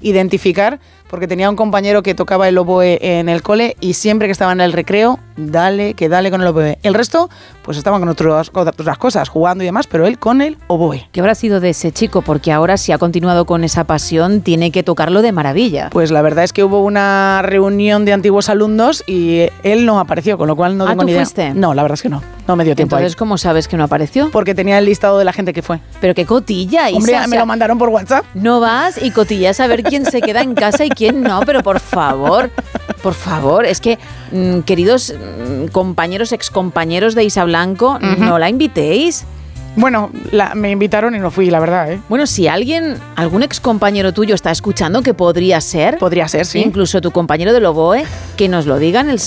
identificar, porque tenía un compañero que tocaba el oboe en el cole y siempre que estaba en el recreo, dale con el oboe. El resto, pues estaban con otras cosas, jugando y demás, pero él con el oboe. ¿Qué habrá sido de ese chico? Porque ahora, si ha continuado con esa pasión, tiene que tocarlo de maravilla. Pues la verdad es que hubo una reunión de antiguos alumnos y él no apareció, con lo cual no tengo ni idea. ¿Tú fuiste? No, la verdad es que no me dio tiempo. Entonces, ¿cómo sabes que no apareció? Porque tenía el listado de la gente que fue. Pero qué cotilla, Isa. Hombre, me lo mandaron por WhatsApp. No vas y cotillas a ver quién se queda en casa y quién no, pero por favor, es que, queridos compañeros, excompañeros de Isa Blanco, no la invitéis. Bueno, me invitaron y no fui, la verdad, ¿eh? Bueno, si algún excompañero tuyo está escuchando, que podría ser. Podría ser, sí. Incluso tu compañero del oboe, que nos lo digan el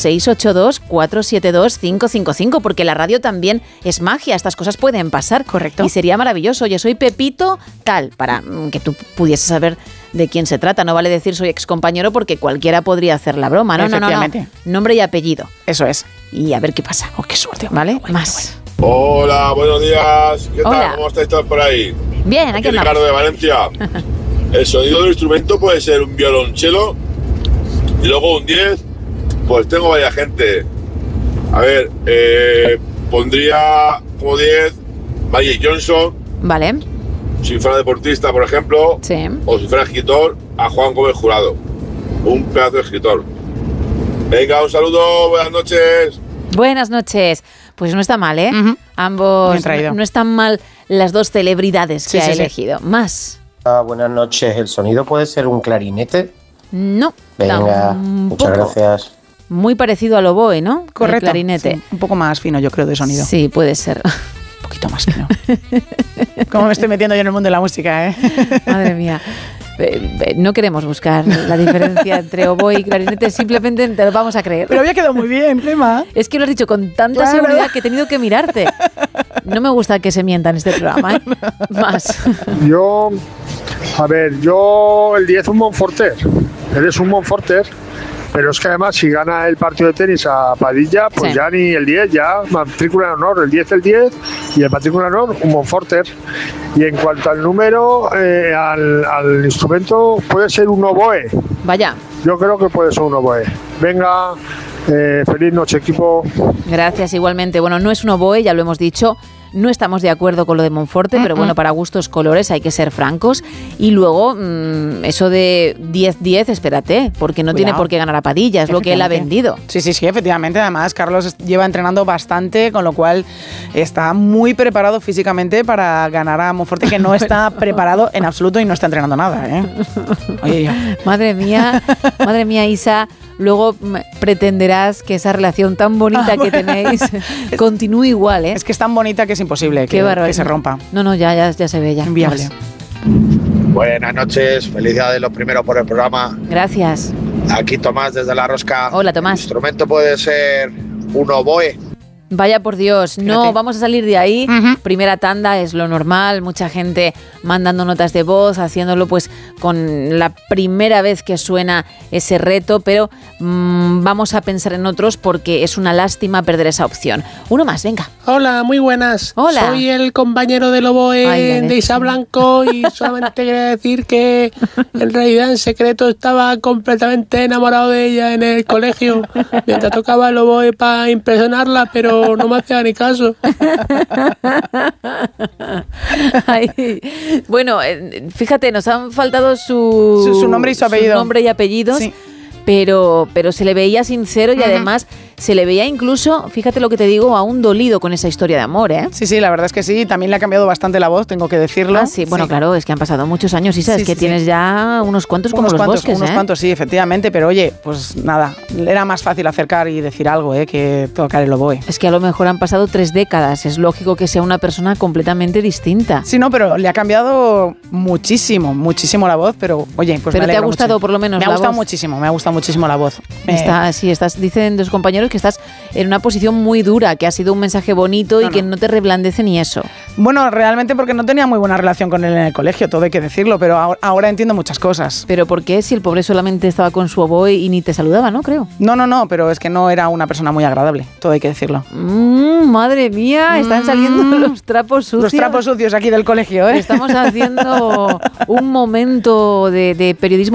682-472-555, porque la radio también es magia, estas cosas pueden pasar. Correcto. Y sería maravilloso. Yo soy Pepito tal, para que tú pudieses saber de quién se trata. No vale decir soy excompañero porque cualquiera podría hacer la broma. No, efectivamente. No. Nombre y apellido. Eso es. Y a ver qué pasa. Oh, qué suerte. ¿Vale? Bueno, Más. Bueno. Hola, buenos días. ¿Qué Hola. tal? ¿Cómo estáis todos por ahí? Bien, aquí andamos. Ricardo de Valencia. El sonido del instrumento puede ser un violonchelo y luego un 10. Pues tengo varias gente. A ver, pondría como 10 Magic Johnson. Vale. Si fuera deportista, por ejemplo. Sí. O si fuera escritor, a Juan Gómez Jurado. Un pedazo de escritor. Venga, un saludo, buenas noches. Buenas noches. Pues no está mal, ¿eh? Ambos, no están mal las dos celebridades que ha elegido. Más. Buenas noches. ¿El sonido puede ser un clarinete? No. Venga, muchas gracias. Muy parecido al oboe, ¿no? Correcto. El clarinete. Sí, un poco más fino, yo creo, de sonido. Sí, puede ser. Un poquito más fino. Cómo me estoy metiendo yo en el mundo de la música, ¿eh? Madre mía. No queremos buscar la diferencia entre oboe y clarinete, simplemente te lo vamos a creer. Pero había quedado muy bien, Clema. Es que lo has dicho con tanta seguridad que he tenido que mirarte. No me gusta que se mienta en este programa, ¿eh? Más. Yo el 10 un Monforter. Eres un Monforter. Pero es que además si gana el partido de tenis a Padilla, pues ya ni el 10, ya matrícula de honor, el 10 y el matrícula de honor un Monforter. Y en cuanto al número, al instrumento, puede ser un oboe. Vaya. Yo creo que puede ser un oboe. Venga, feliz noche, equipo. Gracias, igualmente. Bueno, no es un oboe, ya lo hemos dicho. No estamos de acuerdo con lo de Monforte, pero bueno, para gustos colores hay que ser francos. Y luego, eso de 10-10, espérate, porque no tiene por qué ganar a Padilla, es lo que él ha vendido. Sí, efectivamente. Además, Carlos lleva entrenando bastante, con lo cual está muy preparado físicamente para ganar a Monforte, que no está preparado en absoluto y no está entrenando nada, ¿eh? Oye, Madre mía, Isa. Luego pretenderás que esa relación tan bonita que tenéis continúe igual, ¿eh? Es que es tan bonita que es imposible que se rompa. No, ya se ve ya. Inviable. Buenas noches, felicidades los primeros por el programa. Gracias. Aquí Tomás desde La Rosca. Hola, Tomás. El instrumento puede ser un oboe. Vaya por Dios, no vamos a salir de ahí. Primera tanda es lo normal, mucha gente mandando notas de voz, haciéndolo pues con la primera vez que suena ese reto, pero vamos a pensar en otros porque es una lástima perder esa opción. Uno más, venga. Hola, muy buenas. Hola. Soy el compañero del oboe de Isa Blanco y solamente quería decir que en realidad en secreto estaba completamente enamorado de ella en el colegio mientras tocaba el oboe para impresionarla, pero no me hacía ni caso. Ay, bueno, fíjate, nos han faltado su nombre y su apellido. Su nombre y apellidos. Sí. Pero se le veía sincero y además se le veía incluso, fíjate lo que te digo, aún dolido con esa historia de amor, ¿eh? Sí, la verdad es que sí. También le ha cambiado bastante la voz, tengo que decirlo. Ah, sí, bueno, claro, es que han pasado muchos años y sabes que tienes ya unos cuantos como los bosques, Unos cuantos, sí, efectivamente, pero oye, pues nada, era más fácil acercar y decir algo, que tocar el oboe. Es que a lo mejor han pasado 3 décadas, es lógico que sea una persona completamente distinta. Sí, no, pero le ha cambiado muchísimo la voz, pero oye, pues pero me te ha gustado mucho. por lo menos me la ha gustado voz. muchísimo la voz. Dicen los compañeros que estás en una posición muy dura, que ha sido un mensaje bonito y que no te reblandece ni eso. Bueno, realmente porque no tenía muy buena relación con él en el colegio, todo hay que decirlo, pero ahora entiendo muchas cosas. ¿Pero por qué? Si el pobre solamente estaba con su oboe y ni te saludaba, ¿no? Creo. No, pero es que no era una persona muy agradable, todo hay que decirlo. Madre mía, están saliendo los trapos sucios. Los trapos sucios aquí del colegio, ¿eh? Estamos haciendo un momento de periodismo